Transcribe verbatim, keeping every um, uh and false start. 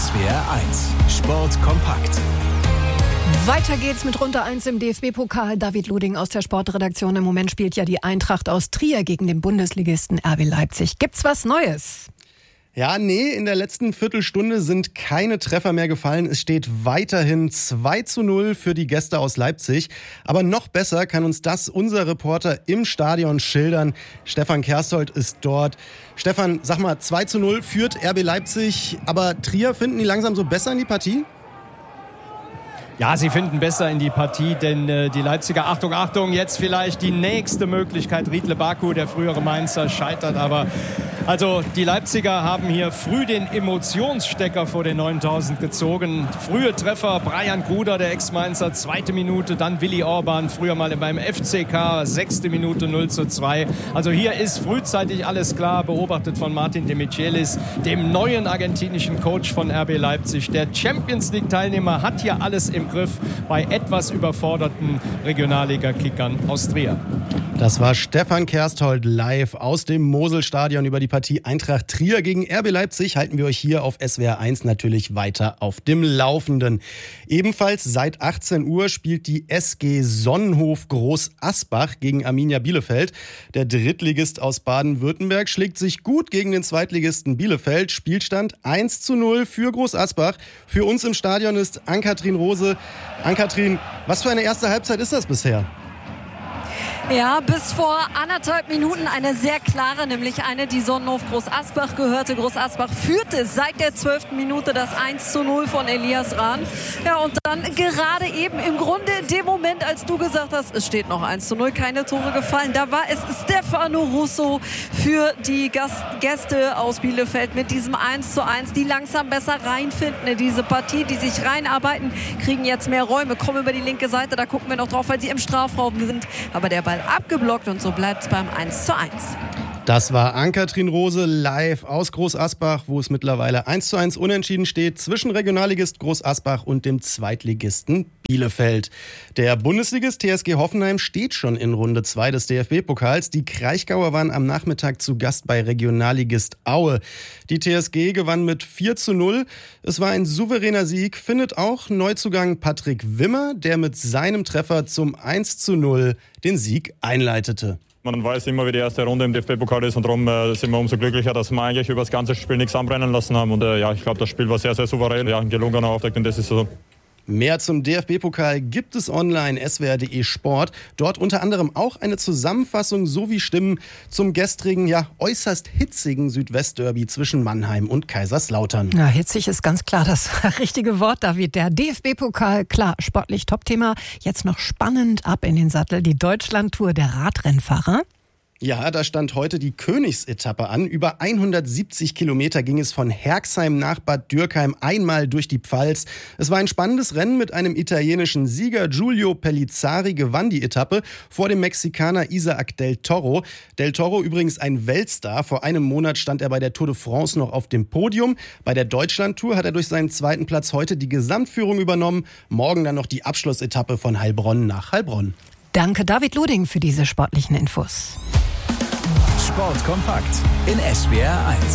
S W R eins Sport kompakt. Weiter geht's mit Runde eins im D F B-Pokal. David Luding aus der Sportredaktion. Im Moment spielt ja die Eintracht aus Trier gegen den Bundesligisten R B Leipzig. Gibt's was Neues? Ja, nee, in der letzten Viertelstunde sind keine Treffer mehr gefallen. Es steht weiterhin zwei zu null für die Gäste aus Leipzig. Aber noch besser kann uns das unser Reporter im Stadion schildern. Stefan Kersthold ist dort. Stefan, sag mal, zwei zu null führt R B Leipzig. Aber Trier, finden die langsam so besser in die Partie? Ja, sie finden besser in die Partie, denn äh, die Leipziger, Achtung, Achtung, jetzt vielleicht die nächste Möglichkeit. Riedle Baku, der frühere Mainzer, scheitert, aber also die Leipziger haben hier früh den Emotionsstecker vor den neuntausend gezogen. Frühe Treffer, Brian Gruder, der Ex-Mainzer, zweite Minute, dann Willi Orban, früher mal beim F C K, sechste Minute, null zu zwei. Also hier ist frühzeitig alles klar, beobachtet von Martin de Michelis, dem neuen argentinischen Coach von R B Leipzig. Der Champions-League-Teilnehmer hat hier alles im Griff bei etwas überforderten Regionalliga-Kickern aus Trier. Das war Stefan Kersthold live aus dem Moselstadion über die Partie Eintracht Trier gegen R B Leipzig. Halten wir euch hier auf S W R eins natürlich weiter auf dem Laufenden. Ebenfalls seit achtzehn Uhr spielt die S G Sonnenhof Groß Asbach gegen Arminia Bielefeld. Der Drittligist aus Baden-Württemberg schlägt sich gut gegen den Zweitligisten Bielefeld. Spielstand eins zu null für Groß Asbach. Für uns im Stadion ist Ann-Kathrin Rose. Ann-Kathrin, was für eine erste Halbzeit ist das bisher? Ja, bis vor anderthalb Minuten eine sehr klare, nämlich eine, die Sonnenhof Groß Asbach gehörte. Groß Asbach führte seit der zwölften Minute das eins zu null von Elias Rahn. Ja, und dann gerade eben im Grunde in dem Moment, als du gesagt hast, es steht noch eins zu null, keine Tore gefallen, da war es Stefano Russo für die Gast- Gäste aus Bielefeld mit diesem eins zu eins, die langsam besser reinfinden in diese Partie, die sich reinarbeiten, kriegen jetzt mehr Räume, kommen über die linke Seite, da gucken wir noch drauf, weil sie im Strafraum sind, aber der Ball abgeblockt und so bleibt es beim eins zu eins. Das war Ann-Kathrin Rose live aus Groß Asbach, wo es mittlerweile eins zu eins unentschieden steht zwischen Regionalligist Groß Asbach und dem Zweitligisten Bielefeld. Der Bundesligist T S G Hoffenheim steht schon in Runde zwei des D F B-Pokals. Die Kraichgauer waren am Nachmittag zu Gast bei Regionalligist Aue. Die T S G gewann mit vier zu null. Es war ein souveräner Sieg, findet auch Neuzugang Patrick Wimmer, der mit seinem Treffer zum eins zu null den Sieg einleitete. Man weiß immer, wie die erste Runde im D F B-Pokal ist und darum äh, sind wir umso glücklicher, dass wir eigentlich über das ganze Spiel nichts anbrennen lassen haben. Und äh, ja, ich glaube, das Spiel war sehr, sehr souverän. Ja, ein gelungener Auftakt in der Saison. Mehr zum D F B-Pokal gibt es online S W R punkt de Sport. Dort unter anderem auch eine Zusammenfassung sowie Stimmen zum gestrigen, ja äußerst hitzigen Südwestderby zwischen Mannheim und Kaiserslautern. Ja, hitzig ist ganz klar das richtige Wort, David. Der D F B-Pokal, klar, sportlich Topthema. Jetzt noch spannend ab in den Sattel, die Deutschlandtour der Radrennfahrer. Ja, da stand heute die Königsetappe an. Über hundertsiebzig Kilometer ging es von Herxheim nach Bad Dürkheim einmal durch die Pfalz. Es war ein spannendes Rennen mit einem italienischen Sieger. Giulio Pellizzari gewann die Etappe vor dem Mexikaner Isaac del Toro. Del Toro übrigens ein Weltstar. Vor einem Monat stand er bei der Tour de France noch auf dem Podium. Bei der Deutschlandtour hat er durch seinen zweiten Platz heute die Gesamtführung übernommen. Morgen dann noch die Abschlussetappe von Heilbronn nach Heilbronn. Danke David Luding für diese sportlichen Infos. Sport kompakt in S W R eins.